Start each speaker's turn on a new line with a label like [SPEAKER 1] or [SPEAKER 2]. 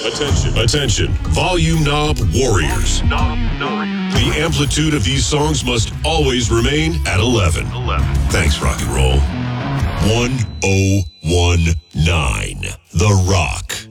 [SPEAKER 1] Attention, volume knob warriors. The amplitude of these songs must always remain at 11. Thanks, rock and roll. 1019, The Rock.